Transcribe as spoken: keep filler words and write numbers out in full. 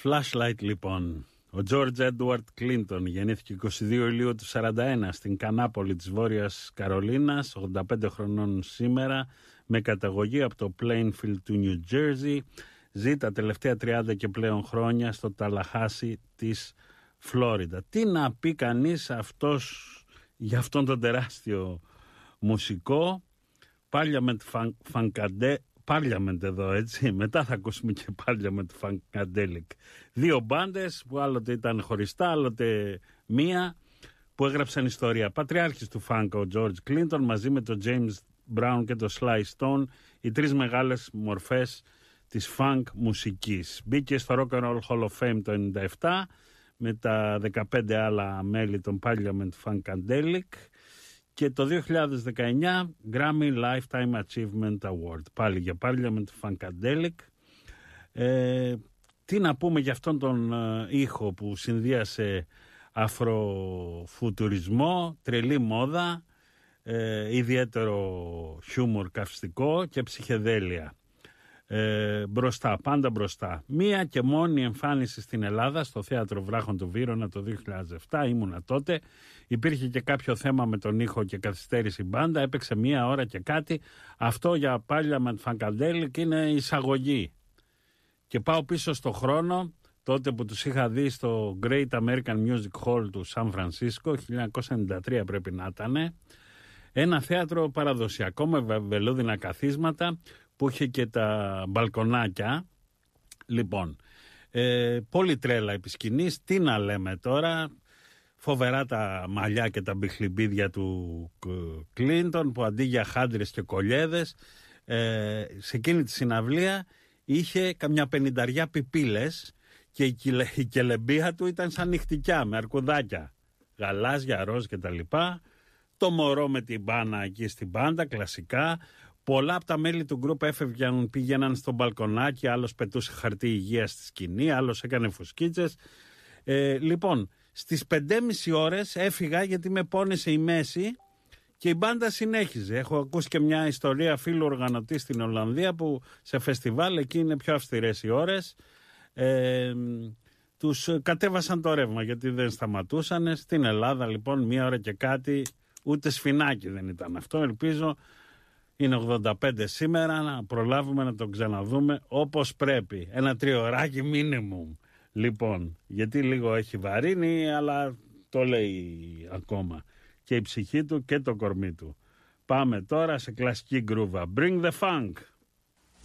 Flashlight λοιπόν. Ο George Edward Clinton γεννήθηκε εικοστή δεύτερη Ιουλίου του σαράντα ένα στην Κανάπολη της Βόρειας Καρολίνας, ογδόντα πέντε χρονών σήμερα, με καταγωγή από το Plainfield του New Jersey. Ζει τα τελευταία τριάντα και πλέον χρόνια στο Ταλαχάσι της Φλόριντα. Τι να πει κανείς αυτός, για αυτόν τον τεράστιο μουσικό. Parliament Funkadelic. Parliament εδώ, έτσι. Μετά θα ακούσουμε και Parliament Funkadelic. Δύο μπάντες που άλλοτε ήταν χωριστά, άλλοτε μία, που έγραψαν ιστορία. Πατριάρχης του funk ο George Clinton μαζί με τον James Brown και τον Sly Stone, οι τρεις μεγάλες μορφές της funk μουσικής. Μπήκε στο Rock and Roll Hall of Fame το ενενήντα επτά με τα δεκαπέντε άλλα μέλη των Parliament Funkadelic. Και το δύο χιλιάδες δεκαεννιά Grammy Lifetime Achievement Award. Πάλι για Parliament Funkadelic. Ε, τι να πούμε για αυτόν τον ε, ήχο που συνδύασε αφροφουτουρισμό, τρελή μόδα, ε, ιδιαίτερο χιούμορ καυστικό και ψυχεδέλεια. Ε, μπροστά, πάντα μπροστά. Μία και μόνη εμφάνιση στην Ελλάδα στο Θέατρο Βράχων του Βύρωνα το δύο χιλιάδες επτά, ήμουνα τότε. Υπήρχε και κάποιο θέμα με τον ήχο και καθυστέρησε η μπάντα, έπαιξε μία ώρα και κάτι. Αυτό για Parliament Funkadelic είναι εισαγωγή. Και πάω πίσω στο χρόνο, τότε που τους είχα δει στο Great American Music Hall του Σαν Φρανσίσκο, χίλια εννιακόσια ενενήντα τρία πρέπει να ήταν. Ένα θέατρο παραδοσιακό με βελούδινα καθίσματα, που είχε και τα μπαλκονάκια. Λοιπόν, ε, πολύ τρέλα επί σκηνής. Τι να λέμε τώρα, φοβερά τα μαλλιά και τα μπιχλιμπίδια του Κλίντον, που αντί για χάντρες και κολιέδες, ε, σε εκείνη τη συναυλία είχε καμιά πενηνταριά πιπίλες και η, κυλε, η κελεμπία του ήταν σαν νυχτικιά με αρκουδάκια, γαλάζια, ροζ και τα λοιπά. Το μωρό με την μπάνα εκεί στην μπάντα, κλασικά. Πολλά από τα μέλη του γκρουπ έφευγαν, πήγαιναν στο μπαλκονάκι, άλλος πετούσε χαρτί υγείας στη σκηνή, άλλος έκανε φουσκίτσες. Ε, λοιπόν, στις πέντε και μισή ώρες έφυγα γιατί με πόνεσε η μέση και η μπάντα συνέχιζε. Έχω ακούσει και μια ιστορία φίλου οργανωτή στην Ολλανδία που σε φεστιβάλ, εκεί είναι πιο αυστηρές οι ώρες, ε, τους κατέβασαν το ρεύμα γιατί δεν σταματούσαν. Στην Ελλάδα λοιπόν μία ώρα και κάτι, ούτε σφινάκι δεν ήταν αυτό. Ελπίζω, είναι ογδόντα πέντε σήμερα, να προλάβουμε να τον ξαναδούμε όπως πρέπει. Ένα τριωράκι minimum. Λοιπόν, γιατί λίγο έχει βαρύνει, αλλά το λέει ακόμα και η ψυχή του και το κορμί του. Πάμε τώρα σε κλασική γκρούβα. Bring the funk.